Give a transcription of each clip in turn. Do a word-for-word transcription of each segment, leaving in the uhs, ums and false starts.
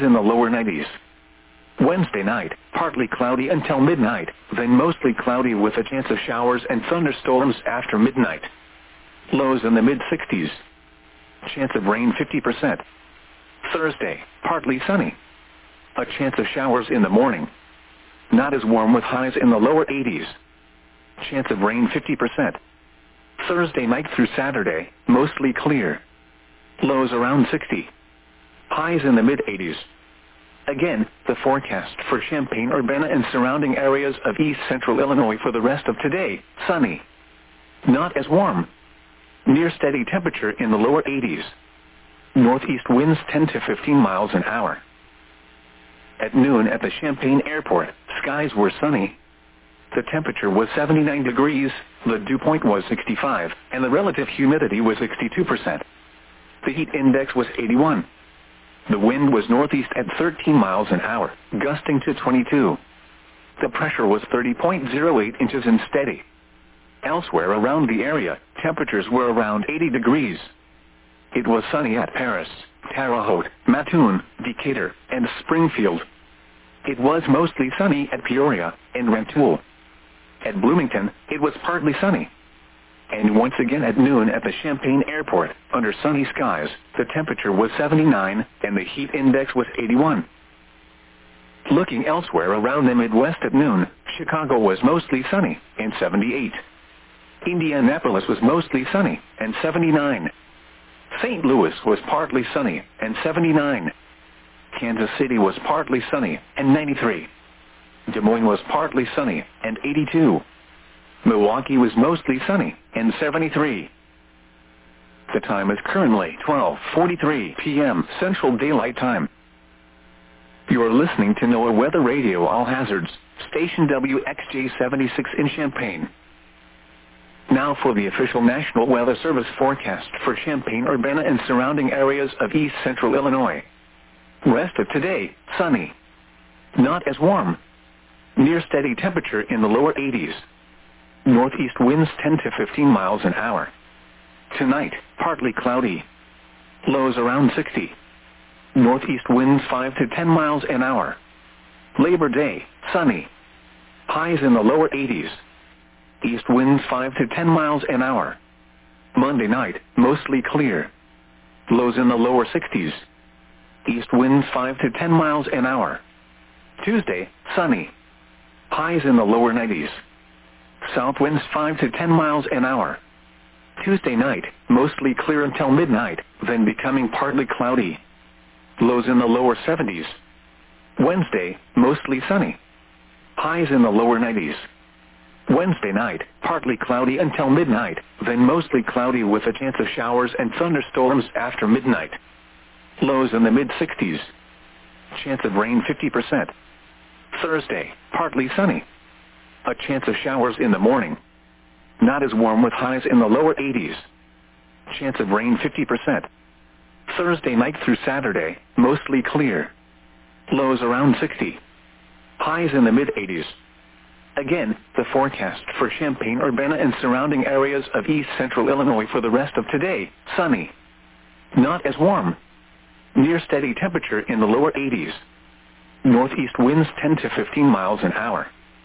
in the lower nineties. Wednesday night, partly cloudy until midnight, then mostly cloudy with a chance of showers and thunderstorms after midnight. Lows in the mid-sixties. Chance of rain fifty percent. Thursday, partly sunny. A chance of showers in the morning. Not as warm with highs in the lower eighties. Chance of rain fifty percent. Thursday night through Saturday, mostly clear. Lows around sixty. Highs in the mid-eighties. Again, the forecast for Champaign-Urbana and surrounding areas of east central Illinois for the rest of today, sunny. Not as warm. Near steady temperature in the lower eighties. Northeast winds ten to fifteen miles an hour. At noon at the Champaign Airport, skies were sunny. The temperature was seventy-nine degrees, the dew point was sixty-five, and the relative humidity was sixty-two percent. The heat index was eighty-one. The wind was northeast at thirteen miles an hour, gusting to twenty-two. The pressure was thirty point zero eight inches and steady. Elsewhere around the area, temperatures were around eighty degrees. It was sunny at Paris, Terre Haute, Mattoon, Decatur, and Springfield. It was mostly sunny at Peoria and Rantoul. At Bloomington, it was partly sunny. And once again at noon at the Champaign Airport, under sunny skies, the temperature was seventy-nine, and the heat index was eighty-one. Looking elsewhere around the Midwest at noon, Chicago was mostly sunny, and seventy-eight. Indianapolis was mostly sunny, and seventy-nine. Saint Louis was partly sunny, and seventy-nine. Kansas City was partly sunny, and ninety-three. Des Moines was partly sunny, and eighty-two. Milwaukee was mostly sunny, and seventy-three. The time is currently twelve forty-three p m Central Daylight Time. You are listening to NOAA Weather Radio All Hazards, station W X J seventy-six in Champaign. Now for the official National Weather Service forecast for Champaign-Urbana and surrounding areas of east central Illinois. Rest of today, sunny. Not as warm. Near steady temperature in the lower eighties. Northeast winds ten to fifteen miles an hour. Tonight, partly cloudy. Lows around sixty. Northeast winds five to ten miles an hour. Labor Day, sunny. Highs in the lower eighties. East winds five to ten miles an hour. Monday night, mostly clear. Lows in the lower sixties. East winds five to ten miles an hour. Tuesday, sunny. Highs in the lower nineties. South winds five to ten miles an hour. Tuesday night, mostly clear until midnight, then becoming partly cloudy. Lows in the lower seventies. Wednesday, mostly sunny. Highs in the lower nineties. Wednesday night, partly cloudy until midnight, then mostly cloudy with a chance of showers and thunderstorms after midnight. Lows in the mid-sixties. Chance of rain fifty percent. Thursday, partly sunny. A chance of showers in the morning. Not as warm with highs in the lower eighties. Chance of rain fifty percent. Thursday night through Saturday, mostly clear. Lows around sixty. Highs in the mid-eighties. Again, the forecast for Champaign-Urbana and surrounding areas of east central Illinois for the rest of today, sunny. Not as warm. Near steady temperature in the lower eighties. Northeast winds ten to fifteen miles an hour.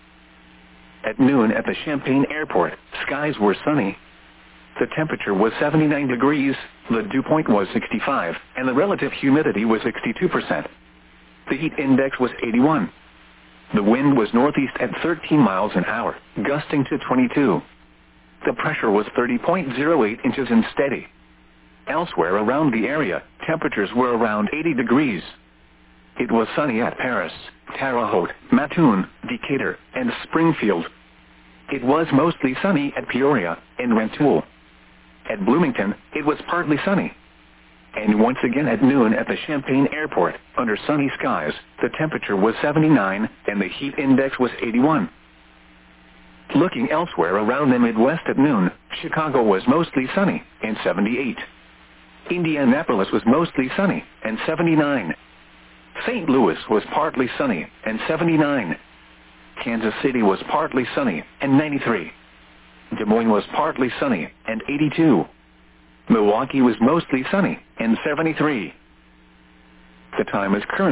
At noon at the Champaign Airport, skies were sunny. The temperature was seventy-nine degrees, the dew point was sixty-five, and the relative humidity was sixty-two percent. The heat index was eighty-one. The wind was northeast at thirteen miles an hour, gusting to twenty-two. The pressure was thirty point zero eight inches and steady. Elsewhere around the area, temperatures were around eighty degrees. It was sunny at Paris, Terre Haute, Mattoon, Decatur, and Springfield. It was mostly sunny at Peoria and Rantoul. At Bloomington, it was partly sunny. And once again at noon at the Champaign Airport, under sunny skies, the temperature was seventy-nine, and the heat index was eighty-one. Looking elsewhere around the Midwest at noon, Chicago was mostly sunny, and seventy-eight. Indianapolis was mostly sunny, and seventy-nine. Saint Louis was partly sunny, and seventy-nine. Kansas City was partly sunny, and ninety-three. Des Moines was partly sunny, and eighty-two. Milwaukee was mostly sunny, and seventy-three. The time is currently